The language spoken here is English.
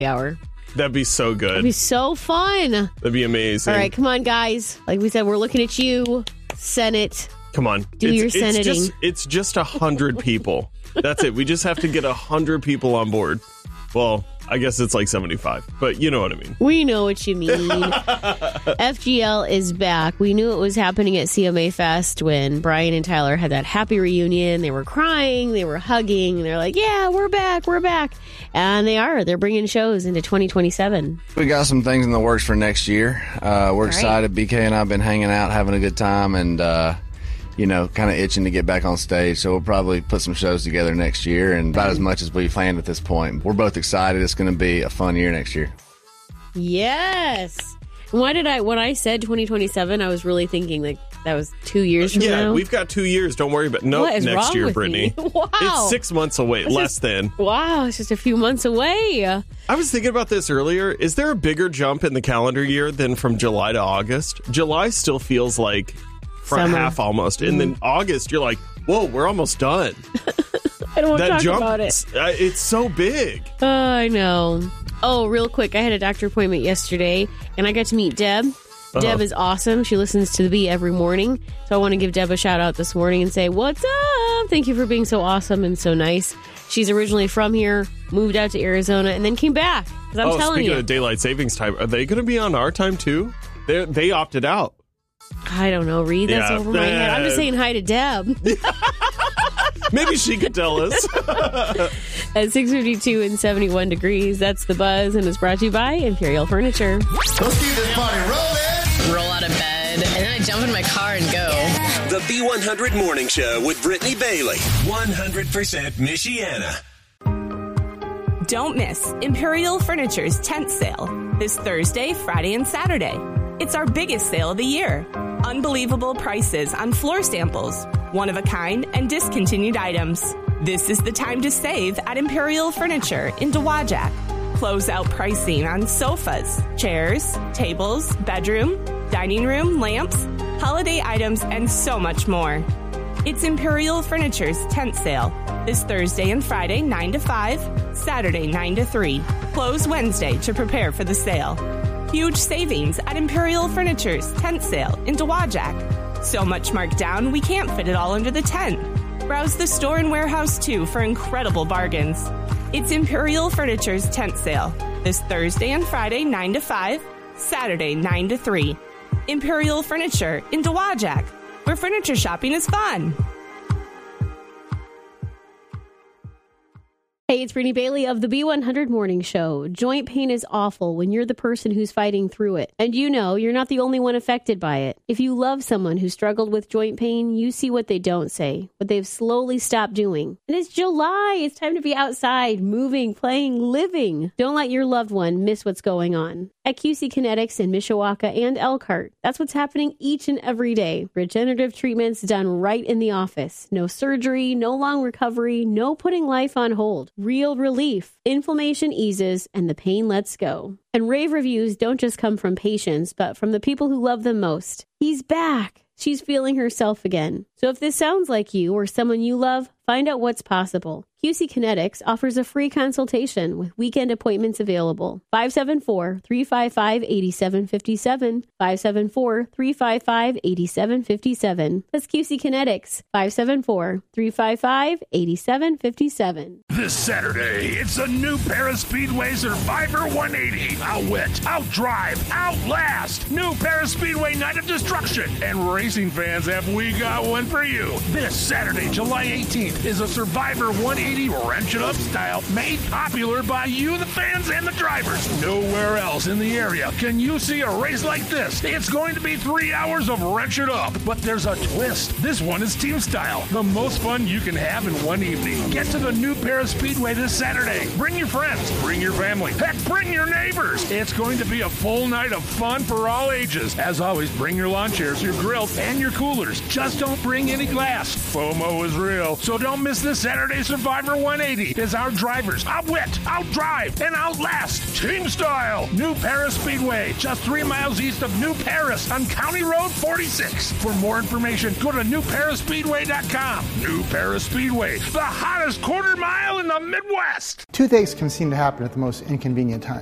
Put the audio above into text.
hour. That'd be so good. That'd be so fun. That'd be amazing. All right, come on, guys. Like we said, we're looking at you, Senate. Come on. Do your senating. It's just 100 people. That's it. We just have to get 100 people on board. Well, I guess it's like 75, but you know what I mean. We know what you mean. FGL is back. We knew it was happening at CMA Fest when Brian and Tyler had that happy reunion. They were crying, they were hugging, and they're like, yeah, we're back. And they are. They're bringing shows into 2027. We got some things in the works for next year. We're excited. BK and I have been hanging out, having a good time, and kind of itching to get back on stage. So we'll probably put some shows together next year, and about as much as we planned at this point. We're both excited. It's going to be a fun year next year. Yes. When I said 2027, I was really thinking like that was 2 years from now. Yeah, we've got 2 years. Don't worry about it. Nope, next year, Brittany. Wow. It's 6 months away, than. Wow, it's just a few months away. I was thinking about this earlier. Is there a bigger jump in the calendar year than from July to August? July still feels like front half almost. And then August, you're like, whoa, we're almost done. I don't want to talk about it. It's so big. I know. Oh, real quick, I had a doctor appointment yesterday, and I got to meet Deb. Deb is awesome. She listens to the Bee every morning. So I want to give Deb a shout out this morning and say, what's up? Thank you for being so awesome and so nice. She's originally from here, moved out to Arizona, and then came back. Because I'm telling you. Speaking of daylight savings time, are they going to be on our time too? They opted out. I don't know, Reed. That's over my head. I'm just saying hi to Deb. Maybe she could tell us. At 6:52 and 71 degrees, that's the buzz, and it's brought to you by Imperial Furniture. Let's keep this party rolling. Roll out of bed, and then I jump in my car and go. The B100 Morning Show with Brittany Bailey. 100% Michiana. Don't miss Imperial Furniture's tent sale this Thursday, Friday, and Saturday. It's our biggest sale of the year. Unbelievable prices on floor samples, one-of-a-kind and discontinued items. This is the time to save at Imperial Furniture in Dowagiac. Closeout pricing on sofas, chairs, tables, bedroom, dining room, lamps, holiday items, and so much more. It's Imperial Furniture's tent sale this Thursday and Friday, 9 to 5, Saturday, 9 to 3. Close Wednesday to prepare for the sale. Huge savings at Imperial Furniture's tent sale in Dowagiac. So much marked down, we can't fit it all under the tent. Browse the store and warehouse too for incredible bargains. It's Imperial Furniture's tent sale this Thursday and Friday, 9 to 5, Saturday, 9 to 3. Imperial Furniture in Dowagiac, where furniture shopping is fun. Hey, it's Brittany Bailey of the B100 Morning Show. Joint pain is awful when you're the person who's fighting through it. And you know, you're not the only one affected by it. If you love someone who struggled with joint pain, you see what they don't say, what they've slowly stopped doing. And it's July. It's time to be outside, moving, playing, living. Don't let your loved one miss what's going on. At QC Kinetics in Mishawaka and Elkhart, that's what's happening each and every day. Regenerative treatments done right in the office. No surgery, no long recovery, no putting life on hold. Real relief. Inflammation eases and the pain lets go. And rave reviews don't just come from patients, but from the people who love them most. He's back. She's feeling herself again. So if this sounds like you or someone you love, find out what's possible. QC Kinetics offers a free consultation with weekend appointments available. 574-355-8757. 574-355-8757. That's QC Kinetics. 574-355-8757. This Saturday, it's a new Paraspeedway Survivor 180. Outwit, outdrive, outlast. New Paraspeedway Night of Destruction. And racing fans, have we got one for you. This Saturday, July 18th, is a Survivor 180 Wrench It Up style made popular by you, the fans, and the drivers. Nowhere else in the area can you see a race like this. It's going to be 3 hours of Wrench It Up, but there's a twist. This one is team style, the most fun you can have in one evening. Get to the new Paraspeedway this Saturday. Bring your friends, bring your family, heck, bring your neighbors. It's going to be a full night of fun for all ages. As always, bring your lawn chairs, your grill, and your coolers. Just don't bring any glass. FOMO is real, so don't miss this Saturday Survivor 180 as our drivers outwit, outdrive, and outlast Team Style. New Paris Speedway, just 3 miles east of New Paris on County Road 46. For more information, go to newparisspeedway.com. New Paris Speedway, the hottest quarter mile in the Midwest. Toothaches can seem to happen at the most inconvenient time.